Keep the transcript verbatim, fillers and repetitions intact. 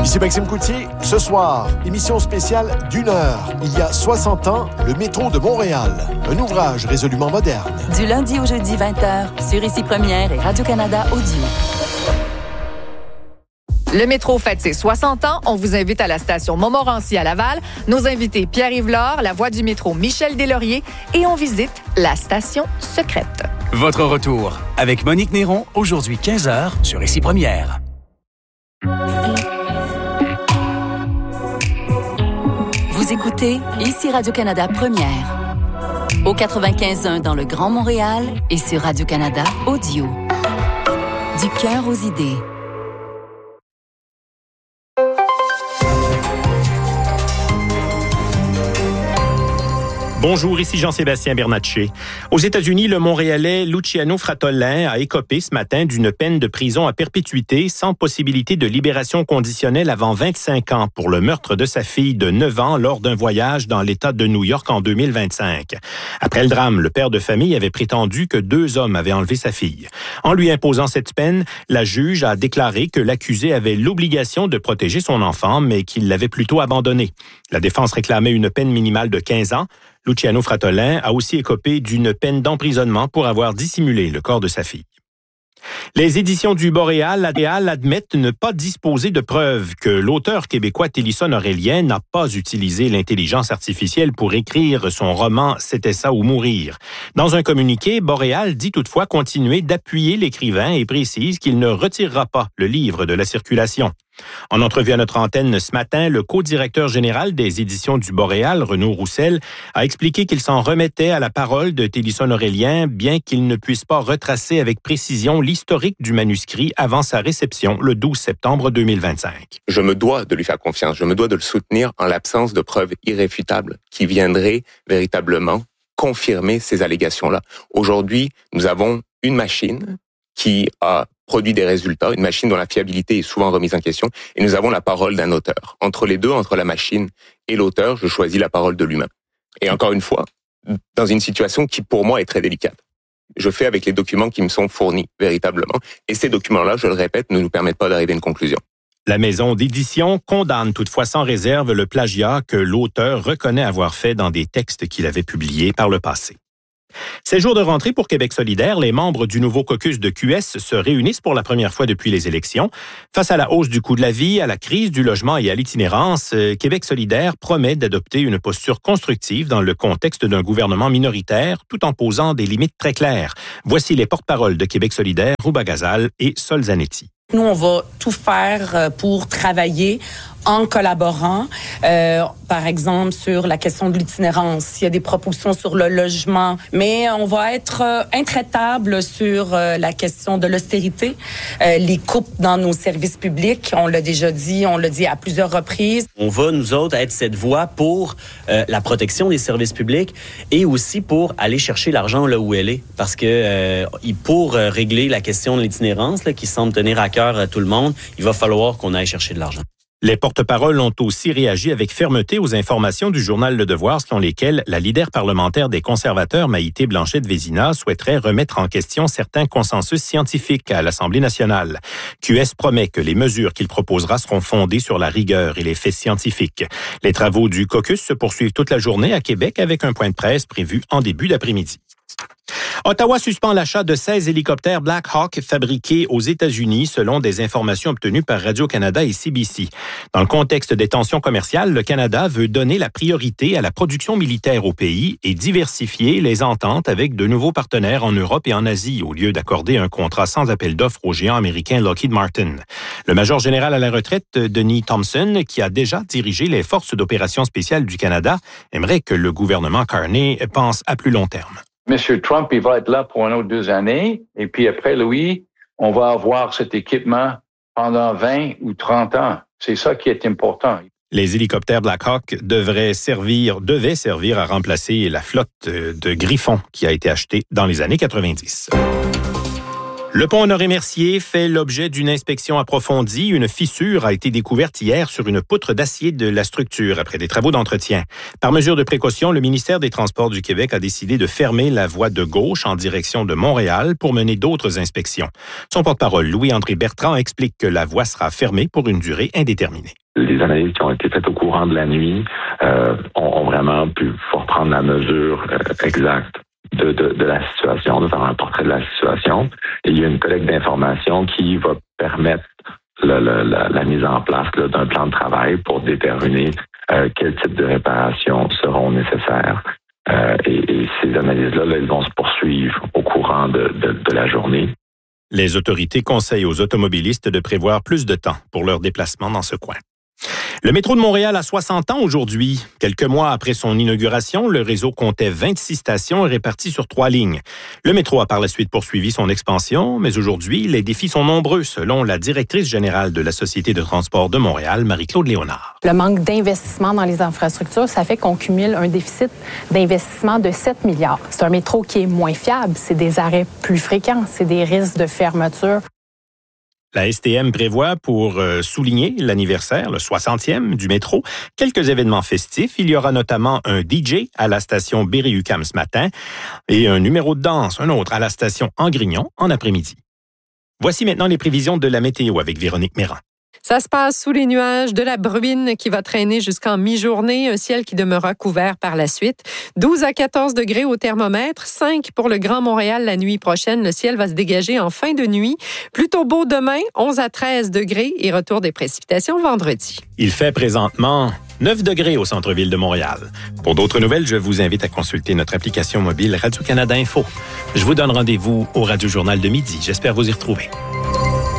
Ici Maxime Coutier. Ce soir, émission spéciale d'une heure. Il y a soixante ans, le métro de Montréal. Un ouvrage résolument moderne. Du lundi au jeudi, vingt heures, sur Ici Première et Radio-Canada Audio. Le métro fête ses soixante ans. On vous invite à la station Montmorency à Laval. Nos invités Pierre-Yves Lord, la voix du métro Michel Deslauriers et on visite la station secrète. Votre retour avec Monique Néron, aujourd'hui quinze heures sur Ici Première. Vous écoutez Ici Radio-Canada Première. Au quatre-vingt-quinze point un dans le Grand Montréal et sur Radio-Canada Audio. Du cœur aux idées. Bonjour, ici Jean-Sébastien Bernatchez. Aux États-Unis, le Montréalais Luciano Fratolin a écopé ce matin d'une peine de prison à perpétuité sans possibilité de libération conditionnelle avant vingt-cinq ans pour le meurtre de sa fille de neuf ans lors d'un voyage dans l'État de New York en deux mille vingt-cinq. Après le drame, le père de famille avait prétendu que deux hommes avaient enlevé sa fille. En lui imposant cette peine, la juge a déclaré que l'accusé avait l'obligation de protéger son enfant, mais qu'il l'avait plutôt abandonné. La défense réclamait une peine minimale de quinze ans. Luciano Fratolin a aussi écopé d'une peine d'emprisonnement pour avoir dissimulé le corps de sa fille. Les éditions du Boréal admettent ne pas disposer de preuves que l'auteur québécois Télisson Aurélien n'a pas utilisé l'intelligence artificielle pour écrire son roman « C'était ça ou mourir ». Dans un communiqué, Boréal dit toutefois continuer d'appuyer l'écrivain et précise qu'il ne retirera pas le livre de la circulation. En entrevue à notre antenne ce matin, le co-directeur général des éditions du Boréal, Renaud Roussel, a expliqué qu'il s'en remettait à la parole de Télisson Aurélien, bien qu'il ne puisse pas retracer avec précision l'historique du manuscrit avant sa réception le douze septembre deux mille vingt-cinq. Je me dois de lui faire confiance, je me dois de le soutenir en l'absence de preuves irréfutables qui viendraient véritablement confirmer ces allégations-là. Aujourd'hui, nous avons une machine qui a produit des résultats, une machine dont la fiabilité est souvent remise en question, et nous avons la parole d'un auteur. Entre les deux, entre la machine et l'auteur, je choisis la parole de l'humain. Et encore une fois, dans une situation qui pour moi est très délicate. Je fais avec les documents qui me sont fournis, véritablement, et ces documents-là, je le répète, ne nous permettent pas d'arriver à une conclusion. La maison d'édition condamne toutefois sans réserve le plagiat que l'auteur reconnaît avoir fait dans des textes qu'il avait publiés par le passé. C'est jour de rentrée pour Québec solidaire. Les membres du nouveau caucus de Q S se réunissent pour la première fois depuis les élections. Face à la hausse du coût de la vie, à la crise du logement et à l'itinérance, Québec solidaire promet d'adopter une posture constructive dans le contexte d'un gouvernement minoritaire, tout en posant des limites très claires. Voici les porte-paroles de Québec solidaire, Rouba Gazal et Sol Zanetti. Nous, on va tout faire pour travailler en collaborant, euh, par exemple, sur la question de l'itinérance. Il y a des propositions sur le logement, mais on va être euh, intraitable sur euh, la question de l'austérité, euh, les coupes dans nos services publics. On l'a déjà dit, on l'a dit à plusieurs reprises. On va, nous autres, être cette voie pour euh, la protection des services publics et aussi pour aller chercher l'argent là où elle est. Parce que euh, pour euh, régler la question de l'itinérance, là, qui semble tenir à cœur à tout le monde, il va falloir qu'on aille chercher de l'argent. Les porte-paroles ont aussi réagi avec fermeté aux informations du journal Le Devoir selon lesquelles la leader parlementaire des conservateurs, Maïté Blanchette-Vézina, souhaiterait remettre en question certains consensus scientifiques à l'Assemblée nationale. Q S promet que les mesures qu'il proposera seront fondées sur la rigueur et les faits scientifiques. Les travaux du caucus se poursuivent toute la journée à Québec avec un point de presse prévu en début d'après-midi. Ottawa suspend l'achat de seize hélicoptères Black Hawk fabriqués aux États-Unis selon des informations obtenues par Radio-Canada et C B C. Dans le contexte des tensions commerciales, le Canada veut donner la priorité à la production militaire au pays et diversifier les ententes avec de nouveaux partenaires en Europe et en Asie au lieu d'accorder un contrat sans appel d'offres au géant américain Lockheed Martin. Le major général à la retraite, Denis Thompson, qui a déjà dirigé les forces d'opération spéciales du Canada, aimerait que le gouvernement Carney pense à plus long terme. M. Trump, il va être là pour une autre deux années. Et puis après, lui, on va avoir cet équipement pendant vingt ou trente ans. C'est ça qui est important. Les hélicoptères Black Hawk devraient servir, devaient servir à remplacer la flotte de Griffon qui a été achetée dans les années quatre-vingt-dix. Le pont Honoré-Mercier fait l'objet d'une inspection approfondie. Une fissure a été découverte hier sur une poutre d'acier de la structure après des travaux d'entretien. Par mesure de précaution, le ministère des Transports du Québec a décidé de fermer la voie de gauche en direction de Montréal pour mener d'autres inspections. Son porte-parole, Louis-André Bertrand, explique que la voie sera fermée pour une durée indéterminée. Les analyses qui ont été faites au courant de la nuit euh, ont, ont vraiment pu reprendre la mesure euh, exacte De, de, de la situation, de faire un portrait de la situation. Et il y a une collecte d'informations qui va permettre le, le, la, la mise en place là, d'un plan de travail pour déterminer euh, quel type de réparations seront nécessaires. Euh, et, et ces analyses-là, là, elles vont se poursuivre au courant de, de, de la journée. Les autorités conseillent aux automobilistes de prévoir plus de temps pour leur déplacement dans ce coin. Le métro de Montréal a soixante ans aujourd'hui. Quelques mois après son inauguration, le réseau comptait vingt-six stations réparties sur trois lignes. Le métro a par la suite poursuivi son expansion, mais aujourd'hui, les défis sont nombreux, selon la directrice générale de la Société de transport de Montréal, Marie-Claude Léonard. Le manque d'investissement dans les infrastructures, ça fait qu'on cumule un déficit d'investissement de sept milliards. C'est un métro qui est moins fiable, c'est des arrêts plus fréquents, c'est des risques de fermeture. La S T M prévoit, pour euh, souligner l'anniversaire, le soixantième du métro, quelques événements festifs. Il y aura notamment un D J à la station Berry-UQAM ce matin et un numéro de danse, un autre à la station Angrignon en après-midi. Voici maintenant les prévisions de la météo avec Véronique Méran. Ça se passe sous les nuages, de la bruine qui va traîner jusqu'en mi-journée, un ciel qui demeurera couvert par la suite. douze à quatorze degrés au thermomètre, cinq pour le Grand Montréal la nuit prochaine. Le ciel va se dégager en fin de nuit. Plutôt beau demain, onze à treize degrés et retour des précipitations vendredi. Il fait présentement neuf degrés au centre-ville de Montréal. Pour d'autres nouvelles, je vous invite à consulter notre application mobile Radio-Canada Info. Je vous donne rendez-vous au Radio-Journal de midi. J'espère vous y retrouver.